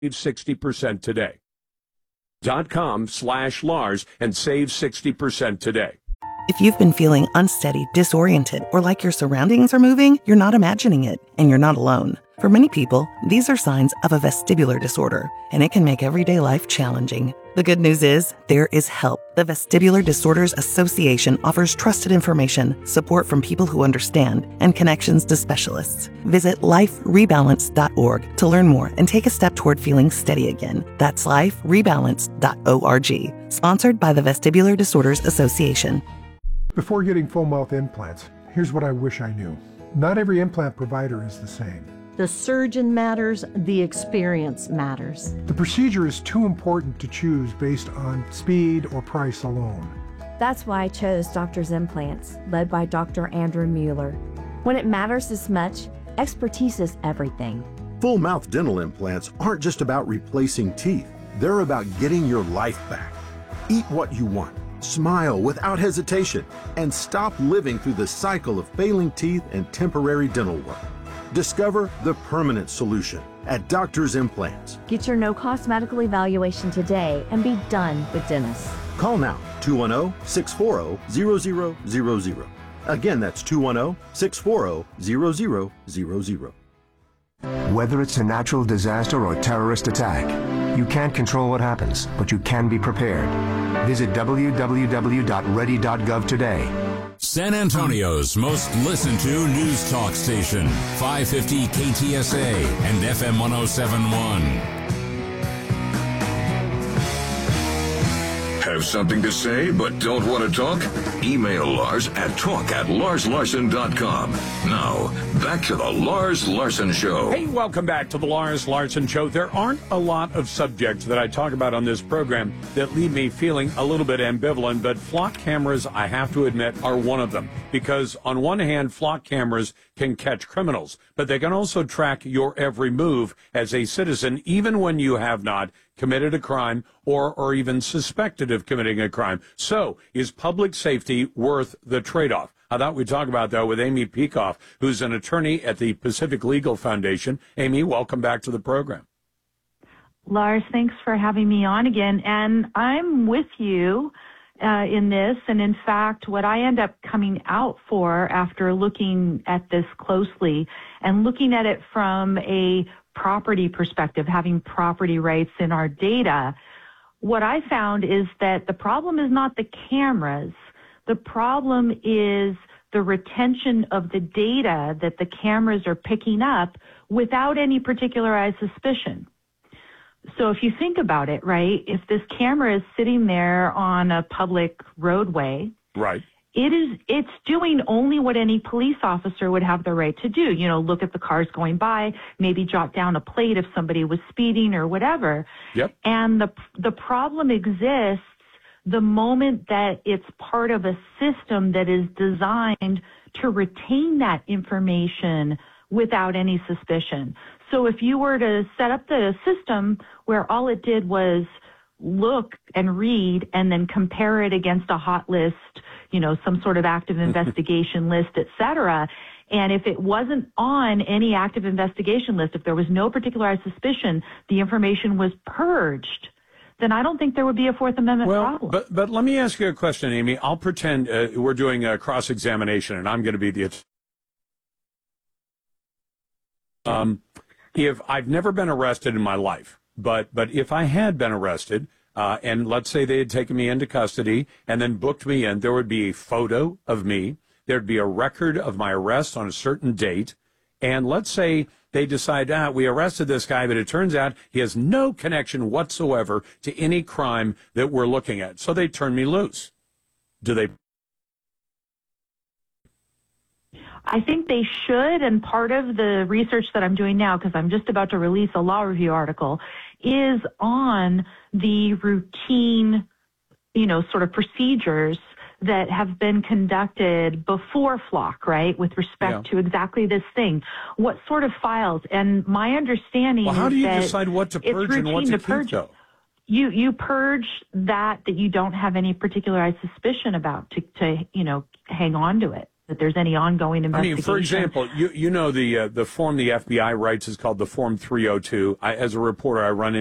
60% today. .com/Lars and save 60% today. If you've been feeling unsteady, disoriented, or like your surroundings are moving, you're not imagining it, and you're not alone. For many people, these are signs of a vestibular disorder, and it can make everyday life challenging. The good news is, there is help. The Vestibular Disorders Association offers trusted information, support from people who understand, and connections to specialists. Visit liferebalance.org to learn more and take a step toward feeling steady again. That's liferebalance.org. Sponsored by the Vestibular Disorders Association. Before getting full mouth implants, here's what I wish I knew. Not every implant provider is the same. The surgeon matters, the experience matters. The procedure is too important to choose based on speed or price alone. That's why I chose Doctor's Implants, led by Dr. Andrew Mueller. When it matters this much, expertise is everything. Full mouth dental implants aren't just about replacing teeth. They're about getting your life back. Eat what you want, smile without hesitation, and stop living through the cycle of failing teeth and temporary dental work. Discover the permanent solution at Doctor's Implants. Get your no-cost medical evaluation today and be done with dentists. Call now, 210-640-0000. Again, that's 210-640-0000. Whether it's a natural disaster or terrorist attack, you can't control what happens, but you can be prepared. Visit www.ready.gov today. San Antonio's most listened to news talk station, 550 KTSA and FM 1071. Have something to say but don't want to talk? Email Lars at talk@larslarson.com. Now, back to the Lars Larson Show. Hey, welcome back to the Lars Larson Show. There aren't a lot of subjects that I talk about on this program that leave me feeling a little bit ambivalent, but flock cameras, I have to admit, are one of them. Because on one hand, flock cameras can catch criminals, but they can also track your every move as a citizen, even when you have not committed a crime or even suspected of committing a crime. So, is public safety worth the trade-off? I thought we'd talk about that with Amy Peikoff, who's an attorney at the Pacific Legal Foundation. Amy, welcome back to the program. Lars, thanks for having me on again. And I'm with you in this. And in fact, what I end up coming out for after looking at this closely and looking at it from a property perspective, having property rights in our data, what I found is that the problem is not the cameras. The problem is the retention of the data that the cameras are picking up without any particularized suspicion. So if you think about it, right, if this camera is sitting there on a public roadway, right, it's doing only what any police officer would have the right to do. You know, look at the cars going by, maybe jot down a plate if somebody was speeding or whatever. Yep. And the problem exists the moment that it's part of a system that is designed to retain that information without any suspicion. So if you were to set up the system where all it did was look and read and then compare it against a hot list, you know, some sort of active investigation list, et cetera, and if it wasn't on any active investigation list, if there was no particularized suspicion, the information was purged, then I don't think there would be a Fourth Amendment problem. But let me ask you a question, Amy. I'll pretend we're doing a cross-examination, and I'm going to be the... if I've never been arrested in my life, but if I had been arrested, and let's say they had taken me into custody and then booked me in, there would be a photo of me, there'd be a record of my arrest on a certain date, and let's say they decide, we arrested this guy, but it turns out he has no connection whatsoever to any crime that we're looking at. So they turn me loose. Do they? I think they should, and part of the research that I'm doing now, because I'm just about to release a law review article, is on the routine, you know, sort of procedures that have been conducted before Flock, right, with respect to exactly this thing. What sort of files? And my understanding is that... Well, how do you decide what to purge and what to keep, though? You purge that you don't have any particularized suspicion about to you know, hang on to it. that there's any ongoing I investigation. mean, for example, you know the form the FBI writes is called the Form 302. As a reporter, I run